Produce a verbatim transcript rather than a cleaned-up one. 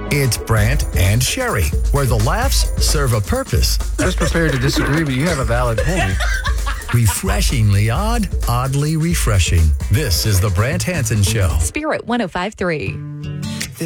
It's Brant and Sherry, where the laughs serve a purpose. I was prepared to disagree, but you have a valid point. Refreshingly odd, oddly refreshing. This is the Brant Hansen Show. Spirit one oh five point three.